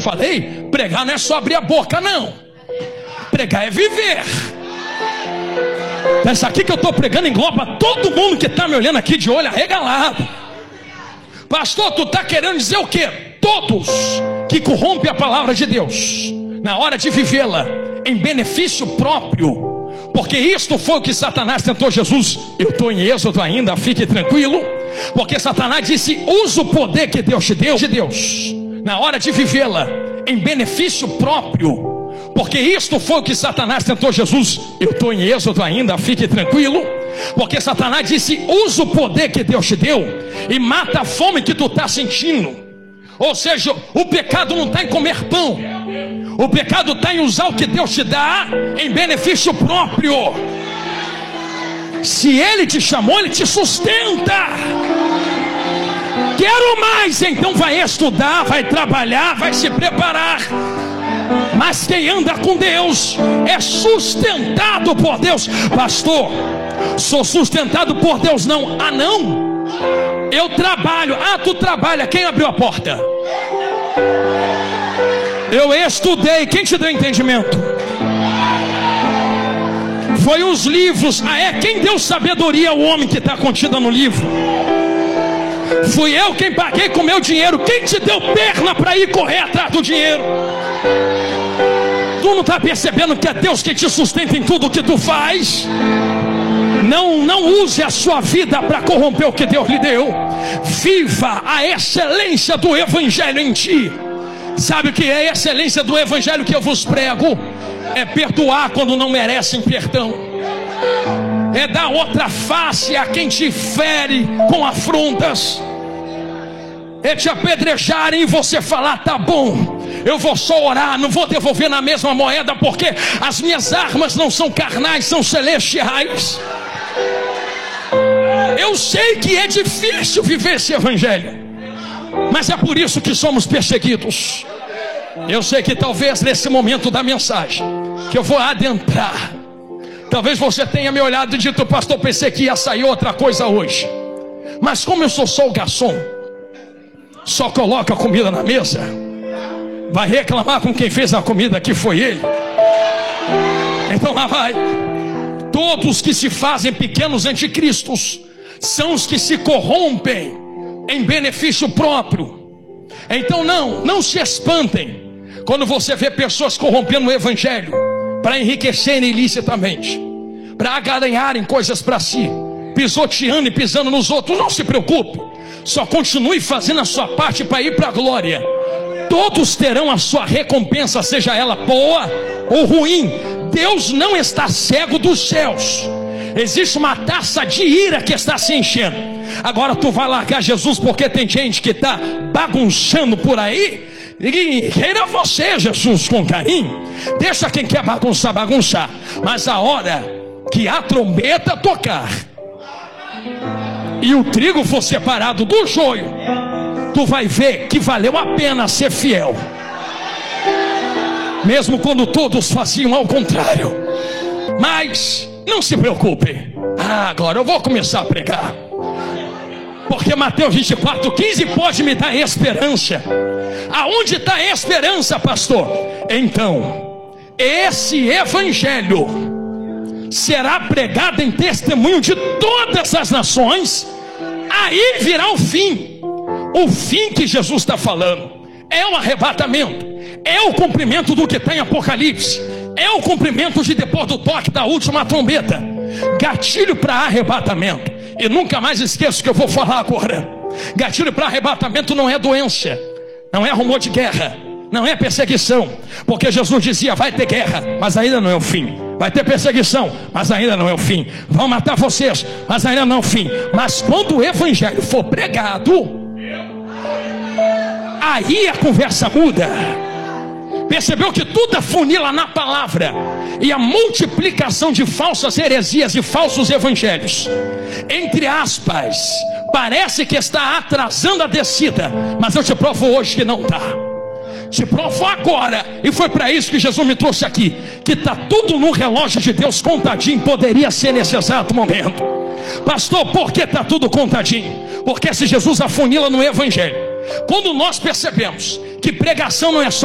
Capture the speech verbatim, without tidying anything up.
falei, pregar não é só abrir a boca, não. Pregar é viver. Essa aqui que eu estou pregando engloba todo mundo que está me olhando aqui de olho arregalado. Pastor, tu está querendo dizer o quê? Todos que corrompem a palavra de Deus na hora de vivê-la em benefício próprio. Porque isto foi o que Satanás tentou Jesus. Eu estou em Êxodo ainda, fique tranquilo. Porque Satanás disse, usa o poder que Deus te deu de Deus na hora de vivê-la em benefício próprio. Porque isto foi o que Satanás tentou Jesus. Eu estou em Êxodo ainda, fique tranquilo. Porque Satanás disse, usa o poder que Deus te deu e mata a fome que tu está sentindo. Ou seja, o pecado não está em comer pão. O pecado está em usar o que Deus te dá em benefício próprio. Se Ele te chamou, Ele te sustenta. Quero mais, então vai estudar, vai trabalhar, vai se preparar. Mas quem anda com Deus é sustentado por Deus. Pastor, sou sustentado por Deus não. Ah não, eu trabalho. Ah, tu trabalha, quem abriu a porta? Eu estudei, quem te deu entendimento? Foi os livros. Ah é, quem deu sabedoria ao homem que está contida no livro? Fui eu quem paguei com meu dinheiro. Quem te deu perna para ir correr atrás do dinheiro? Tu não está percebendo que é Deus que te sustenta em tudo o que tu faz? Não, não use a sua vida para corromper o que Deus lhe deu. Viva a excelência do Evangelho em ti. Sabe o que é a excelência do Evangelho que eu vos prego? É perdoar quando não merecem perdão. É dar outra face a quem te fere com afrontas. É te apedrejarem e você falar, tá bom, eu vou só orar, não vou devolver na mesma moeda, porque as minhas armas não são carnais, são celestiais. Eu sei que é difícil viver esse Evangelho, mas é por isso que somos perseguidos. Eu sei que talvez nesse momento da mensagem que eu vou adentrar, talvez você tenha me olhado e dito, pastor, pensei que ia sair outra coisa hoje. Mas como eu sou só o garçom, só coloca a comida na mesa, vai reclamar com quem fez a comida, que foi ele. Então lá vai. Todos que se fazem pequenos anticristos são os que se corrompem em benefício próprio. Então não, não se espantem quando você vê pessoas corrompendo o Evangelho para enriquecerem ilicitamente, para ganharem coisas para si, pisoteando e pisando nos outros. Não se preocupe, só continue fazendo a sua parte para ir para a glória. Todos terão a sua recompensa, seja ela boa ou ruim. Deus não está cego dos céus. Existe uma taça de ira que está se enchendo. Agora tu vai largar Jesus porque tem gente que está bagunçando por aí? E queira você, Jesus, com carinho. Deixa quem quer bagunçar, bagunçar. Mas a hora que a trombeta tocar e o trigo for separado do joio, tu vai ver que valeu a pena ser fiel, mesmo quando todos faziam ao contrário. Mas não se preocupe. Ah, agora eu vou começar a pregar, porque Mateus vinte e quatro, quinze pode me dar esperança. Aonde está a esperança, pastor? Então, esse Evangelho será pregado em testemunho de todas as nações. Aí virá o fim. O fim que Jesus está falando é o arrebatamento, é o cumprimento do que está em Apocalipse, é o cumprimento de depois do toque da última trombeta. Gatilho para arrebatamento. E nunca mais esqueço que eu vou falar agora. Gatilho para arrebatamento não é doença, não é rumor de guerra, não é perseguição. Porque Jesus dizia, vai ter guerra, mas ainda não é o fim. Vai ter perseguição, mas ainda não é o fim. Vão matar vocês, mas ainda não é o fim. Mas quando o Evangelho for pregado, aí a conversa muda. Percebeu que tudo afunila na palavra. E a multiplicação de falsas heresias e falsos evangelhos, entre aspas, parece que está atrasando a descida, mas eu te provo hoje que não está. Te provo agora, e foi para isso que Jesus me trouxe aqui, que está tudo no relógio de Deus contadinho. Poderia ser nesse exato momento. Pastor, por que está tudo contadinho? Porque se Jesus afunila no Evangelho, quando nós percebemos que pregação não é só